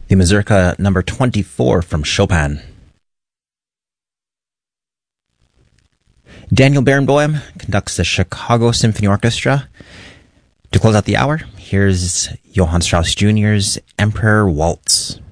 The Mazurka number 24 from Chopin. Daniel Barenboim conducts the Chicago Symphony Orchestra. To close out the hour, here's Johann Strauss Jr.'s Emperor Waltz.